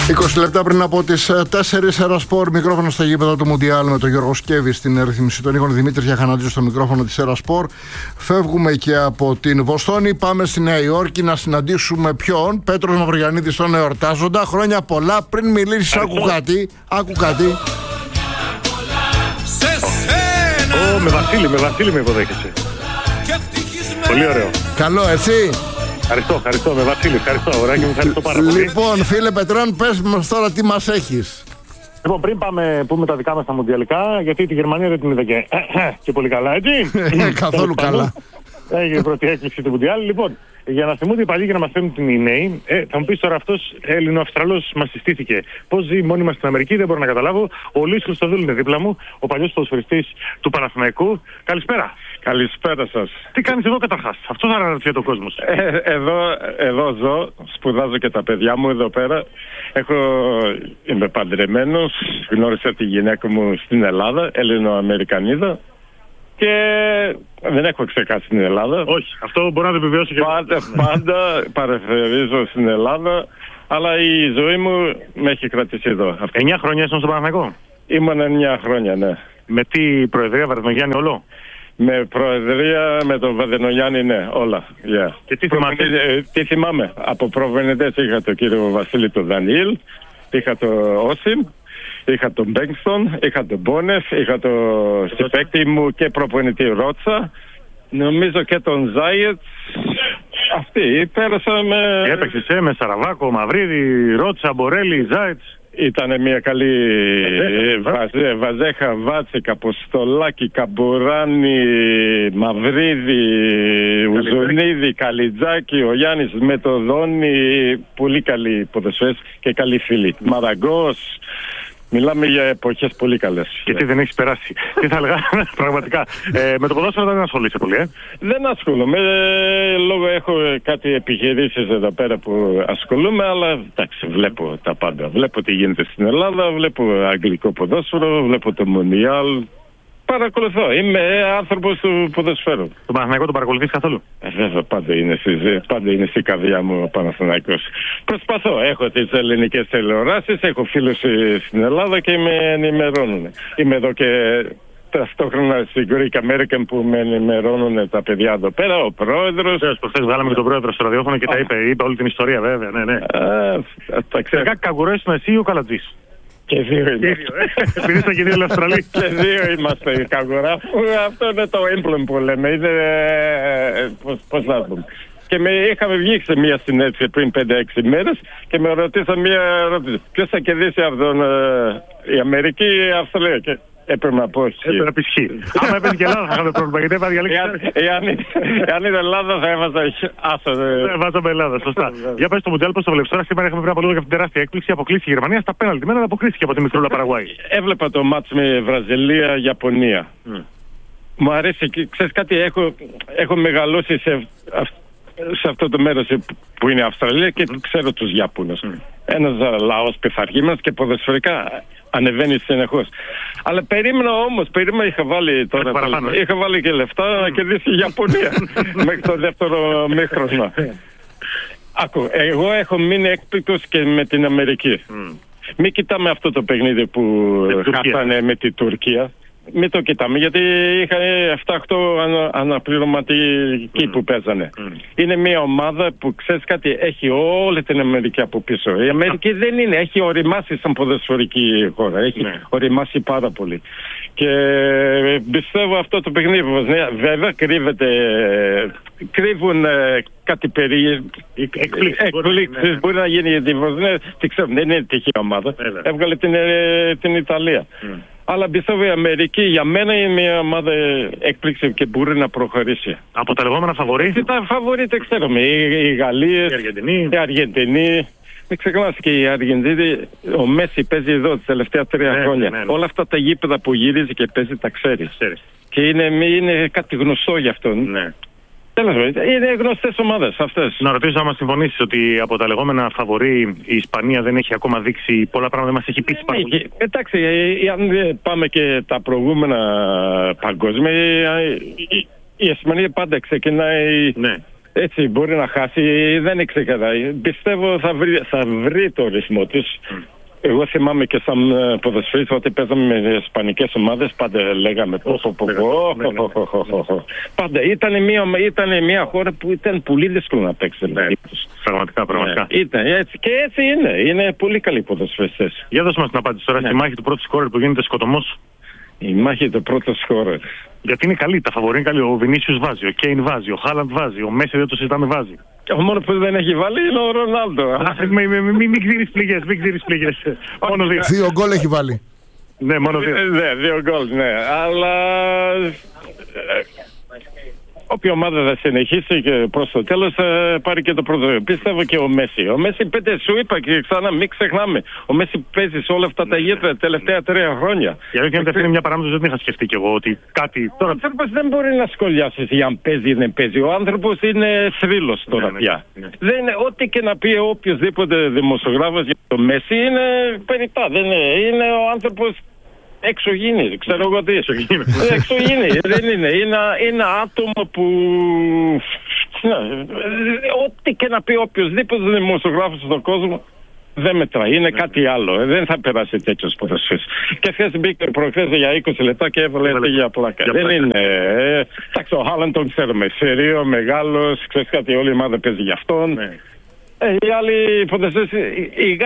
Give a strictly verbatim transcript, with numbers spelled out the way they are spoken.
είκοσι λεπτά πριν από τις τέσσερις, Ερασπορ, μικρόφωνο στα γήπεδα του Μουντιάλ με τον Γιώργο Σκέβη στην ρυθμίση των ήχων, Δημήτρης Γιαχανάτζης στο μικρόφωνο της Ερασπορ. Φεύγουμε και από την Βοστόνη, πάμε στη Νέα Υόρκη να συναντήσουμε ποιον? Πέτρος Μαυρογιαννίδης, τον εορτάζοντα. Χρόνια πολλά. Πριν μιλήσεις, άκου κάτι. Άκου κάτι. Ω, με Βασίλη, με Βασίλη με υποδέχεσαι. Πολύ ωραίο. Καλό, έτσι. Ευχαριστώ, ευχαριστώ, με Βασίλη, ευχαριστώ. Ωραία και μου ευχαριστώ πάρα πολύ. Λοιπόν, φίλε Πετρών, πες μας τώρα τι μας έχεις. Λοιπόν, πριν πάμε πούμε τα δικά μας τα μουντιαλικά, γιατί τη Γερμανία δεν την είδα και, και πολύ καλά, έτσι. Καθόλου καλά. Έγινε η πρώτη έκπληξη του Μουντιάλ. Λοιπόν, για να θυμούνται οι παλιοί και να μας φέρνουν την νέοι, ε, θα μου πεις τώρα αυτός Έλληνο-Αυστραλός μας συστήθηκε. Πώς ζει μόνιμα στην Αμερική, δεν μπορώ να καταλάβω. Ο Λύσης Χριστοδούλου είναι δίπλα μου, ο παλιός ποδοσφαιριστής του Παναθηναϊκού. Καλησπέρα. Καλησπέρα σας. Τι κάνεις εδώ καταρχάς? Αυτό θα αναρωτιέται ο κόσμος. Ε, εδώ, εδώ ζω, σπουδάζω και τα παιδιά μου εδώ πέρα. Έχω, είμαι παντρεμένος, γνώρισα τη γυναίκα μου στην Ελλάδα, Έλληνο-Αμερικανίδα. Και δεν έχω ξεχάσει την Ελλάδα. Όχι, αυτό μπορεί να το επιβιώσει και πάντα, πάντα παρεφερίζω στην Ελλάδα, αλλά η ζωή μου με έχει κρατήσει εδώ. Εννιά χρόνια ήσουν στον Παναθηναϊκό. Ήμουν εννιά χρόνια, ναι. Με τι προεδρία, Βαρδινογιάννη, όλο? Με προεδρία, με τον Βαρδινογιάννη, ναι, όλα. Yeah. Και τι θυμάμαι? Ε, τι θυμάμαι? Από προπονητές είχα τον κύριο Βασίλη τον Δανιήλ, είχα τον Όσιμ, είχα τον Μπέγκστον, είχα τον Μπόνεφ, είχα τον συμπαίκτη μου και προπονητή Ρότσα, νομίζω και τον Ζάιετς. Αυτοί πέρασα με... Έπαιξες ε, με Σαραβάκο, Μαυρίδη, Ρότσα, Μπορέλη, Ζάιετς. Ήταν μια καλή βαζέ, Βαζέχα, Βάτσικα, Αποστολάκη, Καμπουράνη, Μαυρίδη, Ουζουνίδη, Καλιτζάκη, ο Γιάννης Μετοδόνη, πολύ καλοί ποδοσφαιριστές και καλοί φίλοι. Μαραγκός. Μιλάμε για εποχές πολύ καλές. Και τι δεν έχεις περάσει? Τι θα έλεγα, πραγματικά. Ε, με το ποδόσφαιρο δεν ασχολείσαι πολύ, ε? Δεν ασχολούμαι. Λόγω έχω κάτι επιχειρήσεις εδώ πέρα που ασχολούμαι, αλλά εντάξει, βλέπω τα πάντα. Βλέπω τι γίνεται στην Ελλάδα, βλέπω αγγλικό ποδόσφαιρο, βλέπω το Μουντιάλ. Παρακολουθώ. Είμαι άνθρωπος του ποδοσφαίρου. Το Παναθηναϊκό το παρακολουθείς καθόλου? Ε, βέβαια, πάντα είναι, στη, πάντα είναι στη καρδιά μου ο Παναθηναϊκός. Προσπαθώ. Έχω τις ελληνικές τηλεοράσεις, έχω φίλους στην Ελλάδα και με ενημερώνουν. Είμαι εδώ και ταυτόχρονα στην Greek American που με ενημερώνουν τα παιδιά εδώ πέρα, ο πρόεδρος. Προχθές βγάλαμε και τον πρόεδρο στο ραδιόφωνο και τα είπε, είπε όλη την ιστορία, βέβαια. Ναι, ναι. Α, τα ξέρω. Κάτι καγκουρές είναι εσύ ή ο Καλατζής? Και δύο είμαστε. Επειδή είστε και δύο Αυστραλοί. Και δύο είμαστε οι καγκουρά. Αυτό είναι το emblem που λέμε. Είναι. Πώς να πούμε. Και με είχαμε βγει σε μια συνέντευξη πριν πέντε έξι μέρες και με ρωτήσαν μια ερώτηση. Ποιος θα κερδίσει από τον η Αμερική ή η Αυστραλία? Και έπρεπε να πω όχι. Έπρεπε να πει χ. Άμα έπαιζε και Ελλάδα θα είχαμε πρόβλημα. Γιατί έπαιζε διαλέξει. Εάν είναι Ελλάδα θα έβαζα άσο. Δεν βάζαμε Ελλάδα, σωστά. Για πες το Μουντιάλ, πώς το βλέπεις τώρα? Σήμερα είχαμε πριν από λίγο για αυτήν την τεράστια έκπληξη. Αποκλείστηκε η Γερμανία στα πέναλτι. Μένα αποκρίθηκε από τη μικρούλα Παραγουάη. Έβλεπα το μάτς με Βραζιλία-Ιαπωνία. Μου αρέσει και ξέρεις κάτι, έχω, έχω μεγαλώσει σε, σε αυτό το μέρος που είναι Αυστραλία και ξέρω τους Ιάπωνες. Mm. Ένας λαός πειθαρχημένος και ποδοσφαιρικά ανεβαίνει συνεχώς. Αλλά περίμενα όμως, περίμενα είχα βάλει τώρα, παραπάνω, είχα βάλει και λεφτά να κερδίσει η Ιαπωνία μέχρι το δεύτερο μήχρονο. Άκου, εγώ έχω μείνει έκπληκτος και με την Αμερική. Mm. Μην κοιτάμε αυτό το παιχνίδι που χάσανε με την Τουρκία. Μην το κοιτάμε, γιατί είχαν επτά οκτώ ανα, αναπληρωματικοί mm. που παίζανε. Mm. Είναι μια ομάδα που ξέρεις κάτι, έχει όλη την Αμερική από πίσω. Η Αμερική δεν είναι, έχει οριμάσει σαν ποδοσφαιρική χώρα. Έχει mm. οριμάσει πάρα πολύ. Και πιστεύω αυτό το παιχνίδι, βέβαια κρύβεται, κρύβουν κάτι περί εκπλήξεις. Μπορεί, μπορεί να γίνει η Βοσνία, τι ξέρω, δεν είναι τυχαία ομάδα. Βέβαια. Έβγαλε την, την Ιταλία. Mm. Αλλά πιστεύω η Αμερική για μένα είναι μια ομάδα έκπληξη και μπορεί να προχωρήσει. Από τα λεγόμενα φαβορί. Τι τα φαβορί δεν ξέρουμε. Οι Γαλλίες, η Αργεντινή. Η Αργεντινή. Μην ξεχνάς και η Αργεντινή, ο Μέση παίζει εδώ τις τελευταία τρία ναι, χρόνια. Ναι, ναι. Όλα αυτά τα γήπεδα που γυρίζει και παίζει τα ξέρει. Και είναι, είναι κάτι γνωστό γι' αυτό. Ναι. Τέλος πάντων, είναι γνωστές ομάδες αυτές. Να ρωτήσω άμα συμφωνήσεις ότι από τα λεγόμενα φαβορί η Ισπανία δεν έχει ακόμα δείξει πολλά πράγματα, δεν μας έχει πείσει πάρα πολύ. Εντάξει, αν πάμε και τα προηγούμενα παγκόσμια, η Ισπανία πάντα ξεκινάει ναι. Έτσι μπορεί να χάσει, δεν ξεκαθαρίζει. Πιστεύω θα βρει, θα βρει το ρυθμό της. Mm. Εγώ θυμάμαι και σαν ποδοσφαίρις ότι παίζαμε με ισπανικές ομάδες, πάντα λέγαμε τόσο πω. Πάντα ήταν μια, ήταν μια χώρα που ήταν πολύ δύσκολο να παίξει. Ναι, πραγματικά, πραγματικά. Ναι, ήταν έτσι, και έτσι είναι. Είναι πολύ καλοί ποδοσφαιριστές. Για δώσε μας την απάντηση τώρα, ναι, στη μάχη του πρώτου σκόρερ που γίνεται σκοτωμός. Η μάχη του πρώτου σκόρερ. Γιατί είναι καλή, τα φαβορί είναι καλή. Ο Βινίσιους βάζει, ο Κέιν βάζει, ο Χάλαντ βάζει, ο Μέση δεν το συζητάμε βάζει. Και ο μόνο που δεν έχει βάλει είναι ο Ρονάλντο. Μην ξύρεις πληγές, μην ξύρεις πληγές. Μόνο δύο. Δύο γκολ έχει βάλει. Ναι, μόνο δύο. Ναι, δύο γκολ, ναι. Αλλά όποια ομάδα θα συνεχίσει και προς το τέλος θα πάρει και το πρώτο. Πιστεύω και ο Μέση. Ο Μέση πέντε, σου είπα και ξανά, μην ξεχνάμε. Ο Μέση παίζει σε όλα αυτά τα γήπεδα τα τελευταία τρία χρόνια. Για να αυτή είναι μια παράμετρο που δεν είχα σκεφτεί κι εγώ ότι κάτι. Ο άνθρωπος δεν μπορεί να σχολιάσει για αν παίζει ή δεν παίζει. Ο άνθρωπος είναι θρύλος τώρα ναι, πια. ναι, ναι. Δεν είναι, ό,τι και να πει οποιοδήποτε δημοσιογράφος για το Μέση είναι περιττά. Δεν είναι, είναι ο άνθρωπος. Εξωγήινη, ξέρω εγώ τι. Εξωγήινη, δεν είναι. Είναι ένα άτομο που. Ό,τι και να πει οποιοδήποτε δημοσιογράφος στον κόσμο δεν μετράει. Είναι κάτι άλλο. Δεν θα περάσει τέτοιος ποδοσφαίρις. Και χθες μπήκε προχθές για είκοσι λεπτά και έβαλε για πλάκα. Δεν είναι. Εντάξει, ο Χάλαντ τον ξέρουμε. Σερίο, μεγάλος. Ξέρεις κάτι, όλη η ομάδα παίζει για αυτόν. Οι άλλοι ποδοσφαίρες, οι